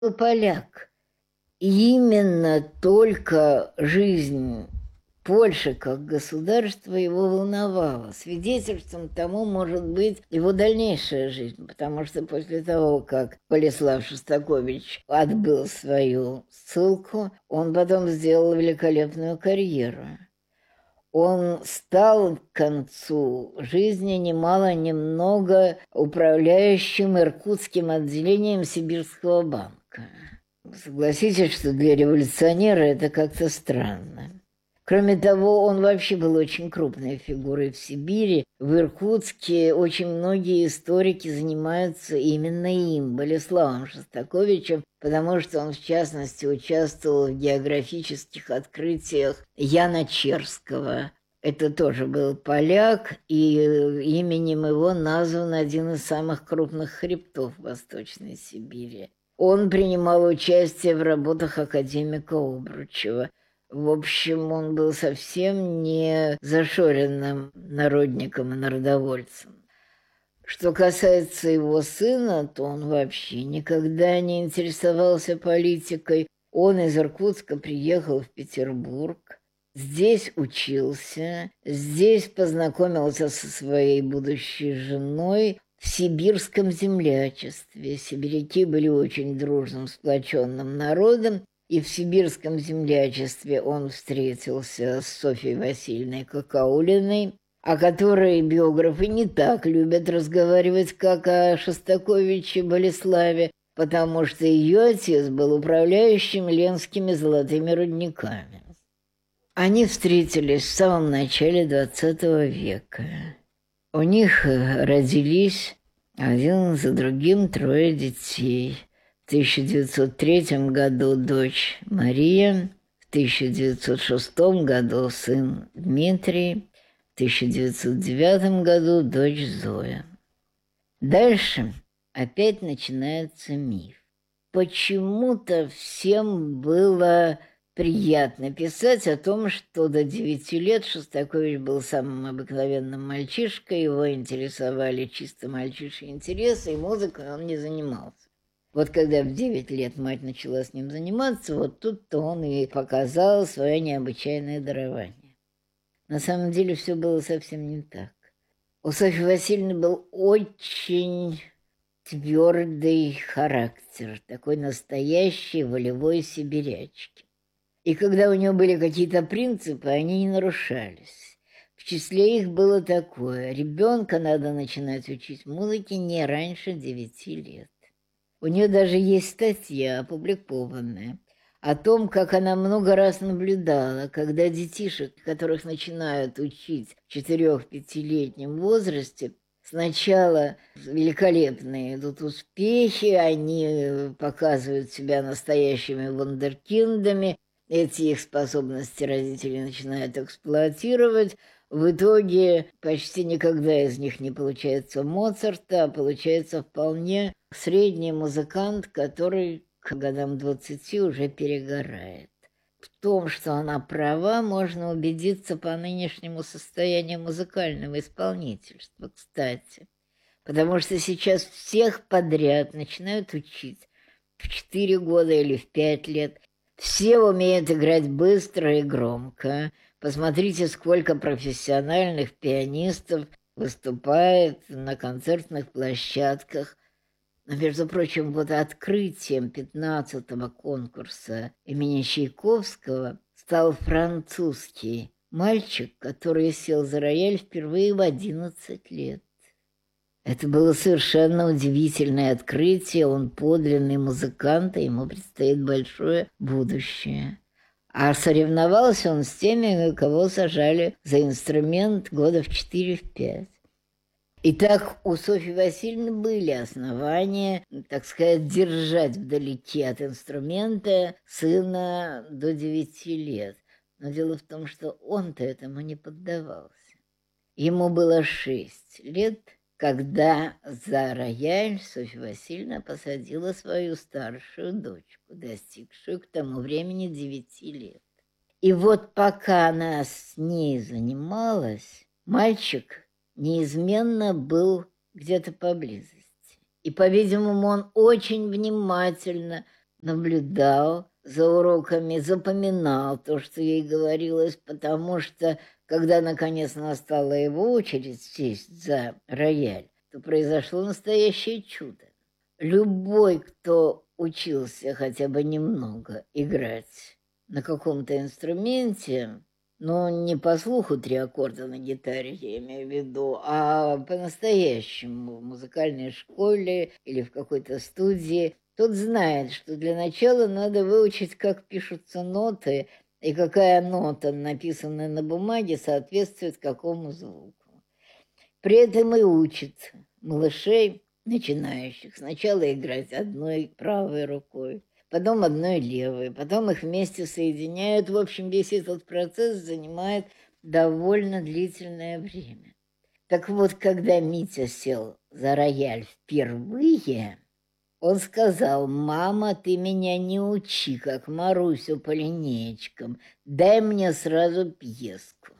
поляк. И именно только жизнь Польши как государства его волновала. Свидетельством тому может быть его дальнейшая жизнь, потому что после того, как Болеслав Шостакович отбыл свою ссылку, он потом сделал великолепную карьеру. Он стал к концу жизни немало-немного управляющим иркутским отделением Сибирского банка. Согласитесь, что для революционера это как-то странно. Кроме того, он вообще был очень крупной фигурой в Сибири. В Иркутске очень многие историки занимаются именно им, Болеславом Шостаковичем, потому что он, в частности, участвовал в географических открытиях Яна Черского. Это тоже был поляк, и именем его назван один из самых крупных хребтов Восточной Сибири. Он принимал участие в работах академика Обручева. В общем, он был совсем не зашоренным народником и народовольцем. Что касается его сына, то он вообще никогда не интересовался политикой. Он из Иркутска приехал в Петербург, здесь учился, здесь познакомился со своей будущей женой в сибирском землячестве. Сибиряки были очень дружным, сплоченным народом, и в сибирском землячестве он встретился с Софьей Васильевной Кокаулиной, о которой биографы не так любят разговаривать, как о Шостаковиче Болеславе, потому что ее отец был управляющим ленскими золотыми рудниками. Они встретились в самом начале XX века. У них родились один за другим трое детей. В 1903 году дочь Мария, в 1906 году сын Дмитрий, в 1909 году дочь Зоя. Дальше опять начинается миф. Почему-то всем было приятно писать о том, что до 9 лет Шостакович был самым обыкновенным мальчишкой, его интересовали чисто мальчишьи интересы, и музыкой он не занимался. Вот когда в 9 лет мать начала с ним заниматься, вот тут-то он и показал свое необычайное дарование. На самом деле все было совсем не так. У Софьи Васильевны был очень твердый характер, такой настоящий волевой сибирячки. И когда у нее были какие-то принципы, они не нарушались. В числе их было такое: ребенка надо начинать учить музыке не раньше 9 лет. У нее даже есть статья, опубликованная, о том, как она много раз наблюдала, когда детишек, которых начинают учить в 4-5-летнем возрасте, сначала великолепные идут успехи, они показывают себя настоящими вундеркиндами, эти их способности родители начинают эксплуатировать. В итоге почти никогда из них не получается Моцарта, а получается вполне средний музыкант, который к годам 20 уже перегорает. В том, что она права, можно убедиться по нынешнему состоянию музыкального исполнительства, кстати. Потому что сейчас всех подряд начинают учить в 4 года или в 5 лет. Все умеют играть быстро и громко. Посмотрите, сколько профессиональных пианистов выступает на концертных площадках. Но, между прочим, вот открытием 15-го конкурса имени Чайковского стал французский мальчик, который сел за рояль впервые в 11 лет. Это было совершенно удивительное открытие. Он подлинный музыкант, и ему предстоит большое будущее. А соревновался он с теми, кого сажали за инструмент года в 4-5. Итак, у Софьи Васильевны были основания, так сказать, держать вдалеке от инструмента сына до 9 лет. Но дело в том, что он-то этому не поддавался. Ему было 6 лет, когда за рояль Софья Васильевна посадила свою старшую дочку, достигшую к тому времени 9 лет. И вот пока она с ней занималась, мальчик неизменно был где-то поблизости. И, по-видимому, он очень внимательно наблюдал за уроками, запоминал то, что ей говорилось, потому что, когда наконец настала его очередь сесть за рояль, то произошло настоящее чудо. Любой, кто учился хотя бы немного играть на каком-то инструменте, но не по слуху 3 аккорда на гитаре, я имею в виду, а по-настоящему в музыкальной школе или в какой-то студии, тот знает, что для начала надо выучить, как пишутся ноты и какая нота, написанная на бумаге, соответствует какому звуку. При этом и учит малышей, начинающих, сначала играть одной правой рукой, потом одной левой, потом их вместе соединяют. В общем, весь этот процесс занимает довольно длительное время. Так вот, когда Митя сел за рояль впервые, он сказал: «Мама, ты меня не учи, как Марусю по линеечкам, дай мне сразу пьеску».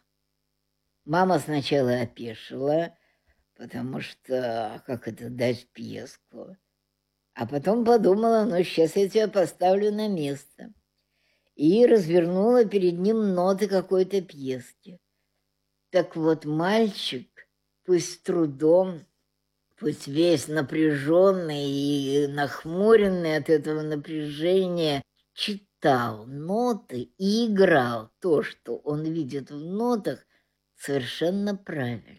Мама сначала опешила, потому что как это дать пьеску? А потом подумала: ну, сейчас я тебя поставлю на место. И развернула перед ним ноты какой-то пьески. Так вот, мальчик, пусть с трудом, пусть весь напряженный и нахмуренный от этого напряжения, читал ноты и играл то, что он видит в нотах, совершенно правильно.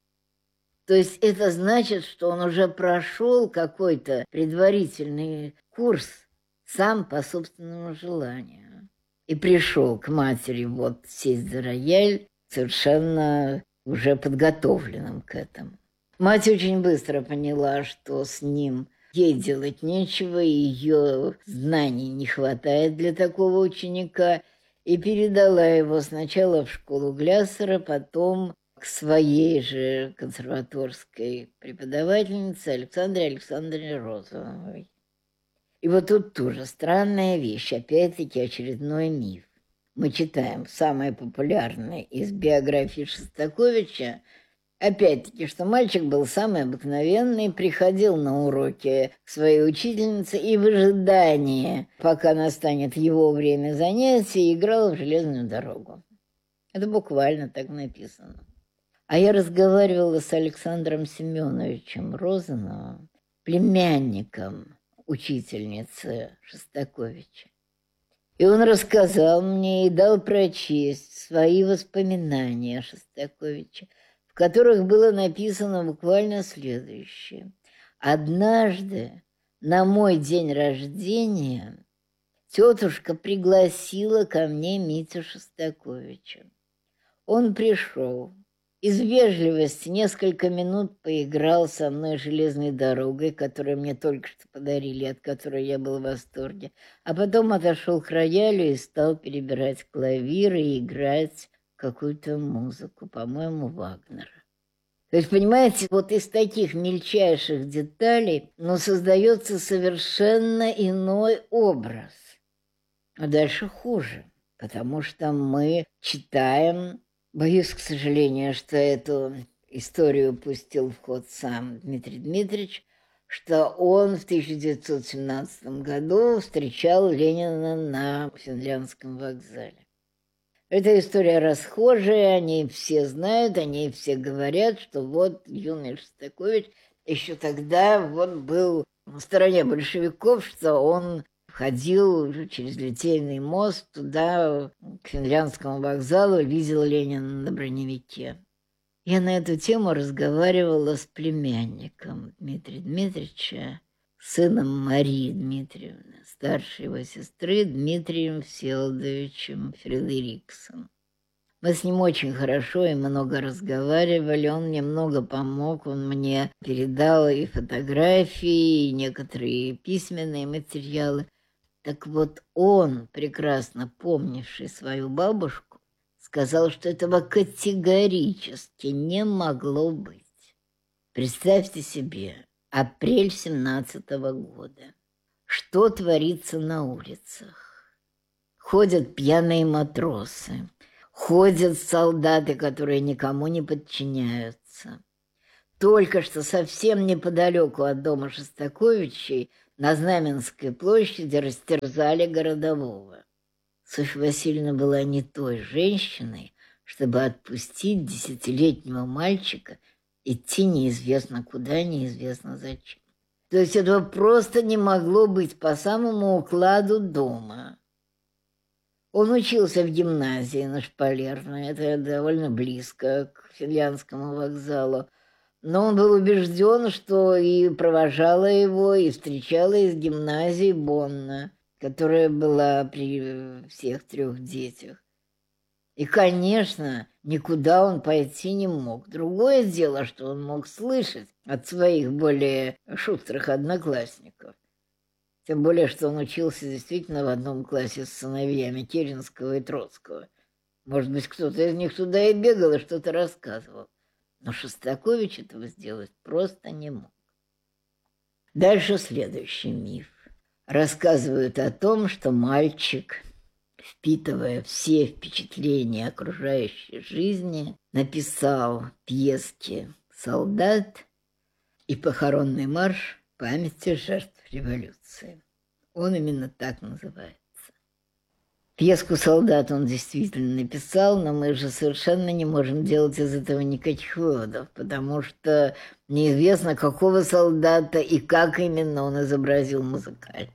То есть это значит, что он уже прошел какой-то предварительный курс сам по собственному желанию. И пришел к матери вот сесть за рояль совершенно уже подготовленным к этому. Мать очень быстро поняла, что с ним ей делать нечего, и ее знаний не хватает для такого ученика, и передала его сначала в школу Гляссера, потом к своей же консерваторской преподавательнице Александре Александровне Розановой. И вот тут тоже странная вещь, опять-таки очередной миф. Мы читаем самое популярное из биографии Шостаковича, опять-таки, что мальчик был самый обыкновенный, приходил на уроки к своей учительнице и в ожидании, пока настанет его время занятий, играл в железную дорогу. Это буквально так написано. А я разговаривала с Александром Семеновичем Розановым, племянником учительницы Шостаковича. И он рассказал мне и дал прочесть свои воспоминания о Шостаковиче, в которых было написано буквально следующее. «Однажды на мой день рождения тетушка пригласила ко мне Митю Шостаковича. Он пришел. Из вежливости несколько минут поиграл со мной железной дорогой, которую мне только что подарили, от которой я был в восторге, а потом отошел к роялю и стал перебирать клавиры и играть какую-то музыку, по-моему, Вагнера». То есть, понимаете, вот из таких мельчайших деталей, но создается совершенно иной образ. А дальше хуже, потому что мы читаем. Боюсь, к сожалению, что эту историю пустил в ход сам Дмитрий Дмитриевич, что он в 1917 году встречал Ленина на Финляндском вокзале. Эта история расхожая, они все знают, они все говорят, что вот юный Шостакович еще тогда вот был на стороне большевиков, что он ходил через Литейный мост туда, к Финляндскому вокзалу, видел Ленина на броневике. Я на эту тему разговаривала с племянником Дмитрия Дмитриевича, сыном Марии Дмитриевны, старшей его сестры, Дмитрием Всеволодовичем Фредериксом. Мы с ним очень хорошо и много разговаривали, он мне много помог, он мне передал и фотографии, и некоторые письменные материалы. Так вот он, прекрасно помнивший свою бабушку, сказал, что этого категорически не могло быть. Представьте себе, апрель 17-го года. Что творится на улицах? Ходят пьяные матросы, ходят солдаты, которые никому не подчиняются. Только что совсем неподалеку от дома Шостаковичей на Знаменской площади растерзали городового. Софья Васильевна была не той женщиной, чтобы отпустить 10-летнего мальчика идти неизвестно куда, неизвестно зачем. То есть этого просто не могло быть по самому укладу дома. Он учился в гимназии на Шпалерной, это довольно близко к Финляндскому вокзалу, но он был убежден, что и провожала его, и встречала из гимназии Бонна, которая была при всех 3 детях. И, конечно, никуда он пойти не мог. Другое дело, что он мог слышать от своих более шустрых одноклассников. Тем более, что он учился действительно в одном классе с сыновьями Керенского и Троцкого. Может быть, кто-то из них туда и бегал, и что-то рассказывал. Но Шостакович этого сделать просто не мог. Дальше следующий миф. Рассказывают о том, что мальчик, впитывая все впечатления окружающей жизни, написал пьески «Солдат» и «Похоронный марш» памяти жертв революции. Он именно так называется. Пьеску «Солдат» он действительно написал, но мы же совершенно не можем делать из этого никаких выводов, потому что неизвестно, какого солдата и как именно он изобразил музыкально.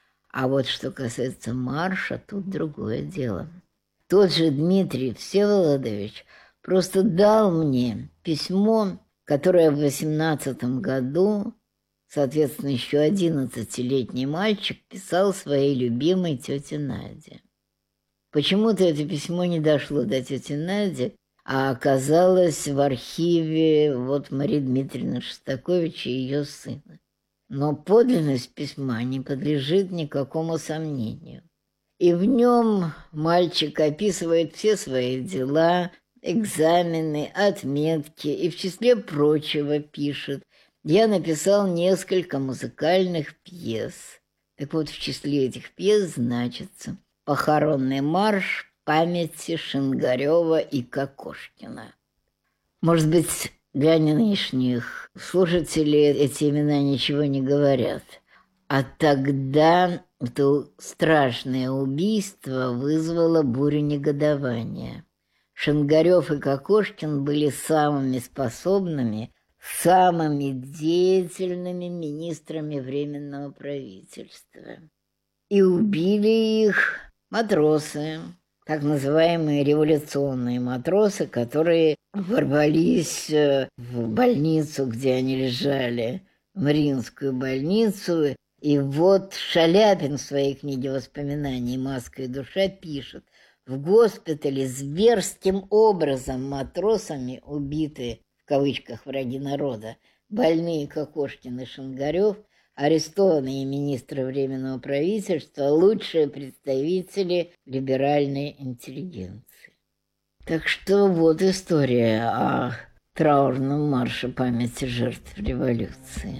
А вот что касается марша, тут другое дело. Тот же Дмитрий Всеволодович просто дал мне письмо, которое в 18 году, соответственно, еще 11-летний мальчик писал своей любимой тете Наде. Почему-то это письмо не дошло до тети Нади, а оказалось в архиве Марии Дмитриевны Шостакович и ее сына. Но подлинность письма не подлежит никакому сомнению. И в нем мальчик описывает все свои дела, экзамены, отметки, и в числе прочего пишет: «Я написал несколько музыкальных пьес». Так вот, в числе этих пьес значится «Похоронный марш памяти Шингарева и Кокошкина». Может быть, для нынешних слушателей эти имена ничего не говорят. А тогда это страшное убийство вызвало бурю негодования. Шингарев и Кокошкин были самыми способными, самыми деятельными министрами Временного правительства. И убили их матросы, так называемые революционные матросы, которые ворвались в больницу, где они лежали, в Мариинскую больницу. И вот Шаляпин в своей книге воспоминаний «Маска и душа» пишет: в госпитале зверским образом матросами убиты, в кавычках, враги народа, больные Кокошкин и Шингарев, арестованные министры Временного правительства, лучшие представители либеральной интеллигенции. Так что вот история о траурном марше памяти жертв революции.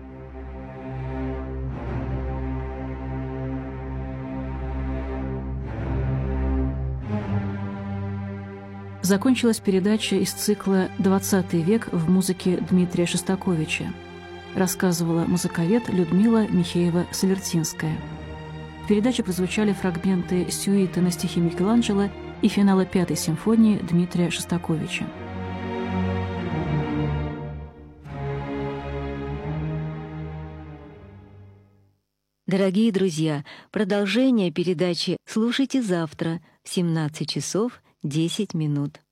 Закончилась передача из цикла «20 век в музыке» Дмитрия Шостаковича. Рассказывала музыковед Людмила Михеева-Салертинская. В передаче прозвучали фрагменты сюиты на стихи Микеланджело и финала 5-й симфонии Дмитрия Шостаковича. Дорогие друзья, продолжение передачи слушайте завтра в 17 часов 10 минут.